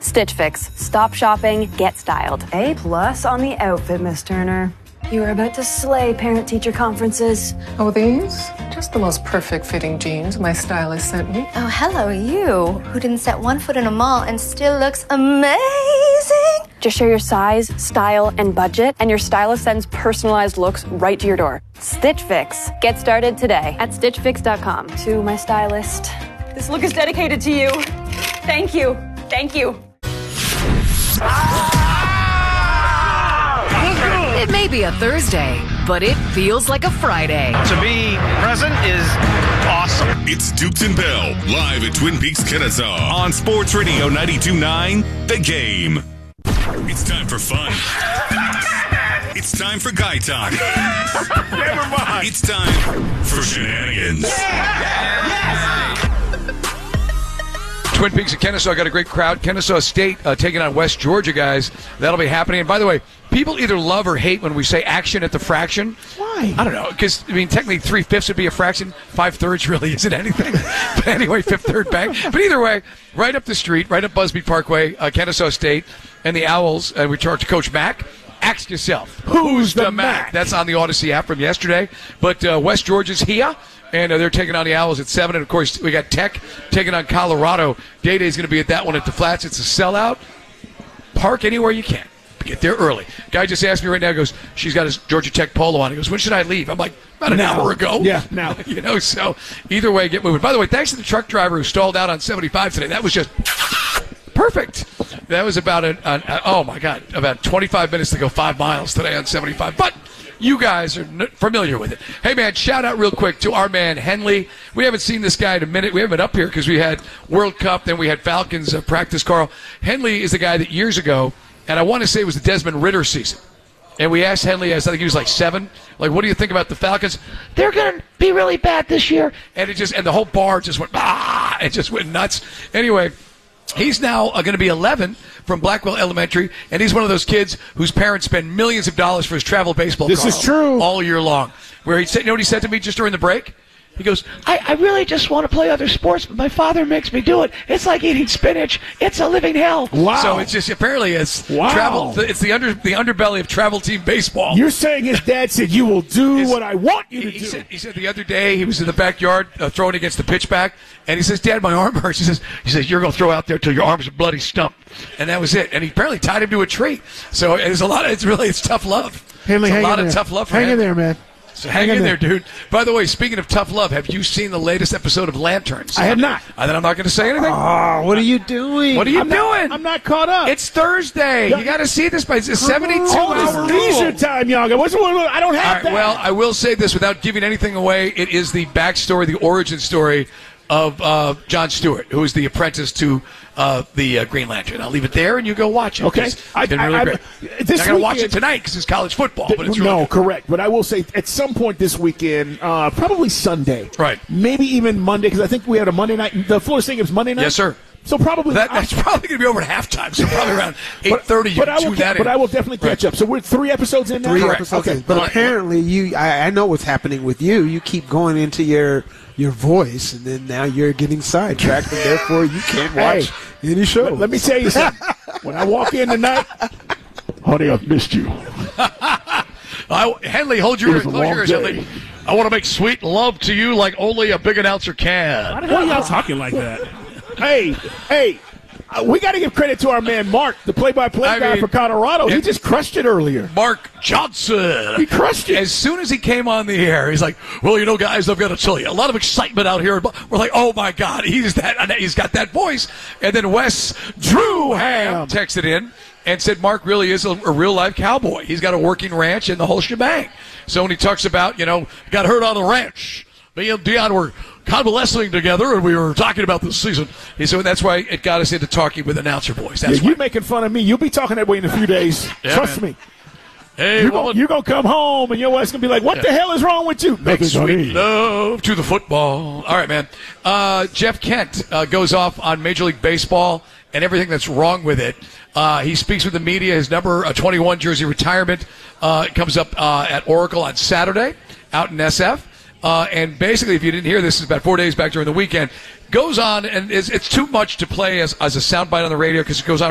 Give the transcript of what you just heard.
Stitch Fix. Stop shopping, get styled. A+ on the outfit, Miss Turner. You are about to slay parent-teacher conferences. Oh, these? Just the most perfect fitting jeans my stylist sent me. Oh, hello, you, who didn't set one foot in a mall and still looks amazing. Just share your size, style, and budget, and your stylist sends personalized looks right to your door. Stitch Fix. Get started today at StitchFix.com. To my stylist. This look is dedicated to you. Thank you. Thank you. It may be a Thursday, but it feels like a Friday. To be present is awesome. It's Dukes and Bell, live at Twin Peaks, Kennesaw, on Sports Radio 92.9, The Game. It's time for fun. It's time for guy talk. Never mind. It's time for shenanigans. Twin Peaks and Kennesaw got a great crowd. Kennesaw State taking on West Georgia, guys. That'll be happening. And by the way, people either love or hate when we say action at the fraction. Why? I don't know. Because, I mean, technically 3/5 would be a fraction. 5/3 really isn't anything. But anyway, 5/3 bang. But either way, right up the street, right up Busby Parkway, Kennesaw State and the Owls. And we talked to Coach Mack. Ask yourself, who's the Mac? That's on the Odyssey app from yesterday. But West Georgia's here. And they're taking on the Owls at 7. And, of course, we got Tech taking on Colorado. Day-Day's going to be at that one at the Flats. It's a sellout. Park anywhere you can. Get there early. Guy just asked me right now, goes, she's got his Georgia Tech polo on. He goes, when should I leave? I'm like, about an hour ago. Yeah, now. So either way, get moving. By the way, thanks to the truck driver who stalled out on 75 today. That was just perfect. That was about, oh, my God, about 25 minutes to go 5 miles today on 75. But you guys are familiar with it. Hey, man, shout out real quick to our man, Henley. We haven't seen this guy in a minute. We haven't been up here because we had World Cup, then we had Falcons practice, Carl. Henley is the guy that years ago, and I want to say it was the Desmond Ridder season, and we asked Henley, I think he was like 7, like, what do you think about the Falcons? They're going to be really bad this year. And and the whole bar just went, it just went nuts. Anyway, he's now going to be 11 from Blackwell Elementary, and he's one of those kids whose parents spend millions of dollars for his travel baseball This is true. all year long. Where he said, you know what he said to me just during the break? He goes, I really just want to play other sports, but my father makes me do it. It's like eating spinach. It's a living hell. Wow. So it's just apparently it's travel. It's the underbelly of travel team baseball. You're saying his dad said, you will do what I want you to do. He said the other day he was in the backyard throwing against the pitchback, and he says, Dad, my arm hurts. He says, you're going to throw out there till your arm's a bloody stump. And that was it. And he apparently tied him to a tree. So it's tough love. Henley, it's a lot of tough love for him. Hang in there, man. So hang in there, dude. By the way, speaking of tough love, have you seen the latest episode of Lanterns? I have not. And then I'm not going to say anything. Oh, what are you doing? What are you doing? I'm not caught up. It's Thursday. You got to see this by 72 hours. Leisure time, y'all. I don't have that. Well, I will say this without giving anything away. It is the backstory, the origin story of John Stewart, who is the apprentice to the Green Lantern. I'll leave it there, and you go watch it. Okay. It's been really great. I'm not going to watch it tonight because it's college football. But it's really good. Correct. But I will say at some point this weekend, probably Sunday. Right. Maybe even Monday, because I think we had a Monday night. The Florida State game's Monday night? Yes, sir. So probably that's probably going to be over at halftime. So probably around 8:30. But I will definitely catch up. So we're 3 episodes in now. 3 episodes. Okay. But apparently, I know what's happening with you. You keep going into your voice, and then now you're getting sidetracked, and therefore you can't watch any show. Let me tell you something. When I walk in tonight, honey, I've missed you. Henley, close your ears, Henley. I want to make sweet love to you like only a big announcer can. Why are y'all talking like that? Hey, we got to give credit to our man Mark, the play-by-play guy for Colorado. He just crushed it earlier. Mark Johnson. He crushed it. As soon as he came on the air, he's like, well, guys, I've got to tell you, a lot of excitement out here. We're like, oh, my God, he's got that voice. And then Wes Drewham texted in and said Mark really is a real-life cowboy. He's got a working ranch and the whole shebang. So when he talks about, got hurt on the ranch, me and Dion were convalescing together, and we were talking about this season. He said that's why it got us into talking with announcer boys. That's you making fun of me. You'll be talking that way in a few days. Trust me. Hey, you're going to come home, and your wife's going to be like, what the hell is wrong with you? Make sweet love to the football. All right, man. Jeff Kent goes off on Major League Baseball and everything that's wrong with it. He speaks with the media. His number 21 jersey retirement comes up at Oracle on Saturday out in SF. And basically, if you didn't hear this, it's about 4 days back during the weekend. Goes on, and it's too much to play as a soundbite on the radio because it goes on